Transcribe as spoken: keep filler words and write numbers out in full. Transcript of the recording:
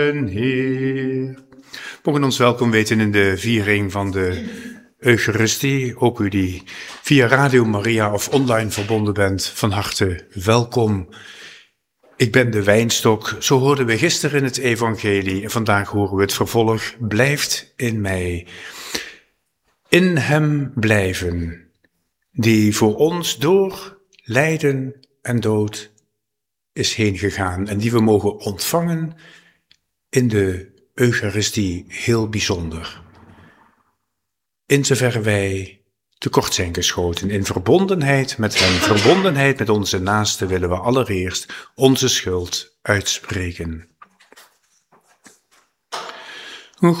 Heer. We mogen ons welkom weten in de viering van de Eucharistie. Ook u die via Radio Maria of online verbonden bent, van harte welkom. Ik ben de wijnstok, zo hoorden we gisteren in het evangelie en vandaag horen we het vervolg. Blijft in mij. In hem blijven, die voor ons door lijden en dood is heen gegaan en die we mogen ontvangen in de Eucharistie heel bijzonder. In zoverre wij tekort zijn geschoten in verbondenheid met hem, verbondenheid met onze naasten, willen we allereerst onze schuld uitspreken.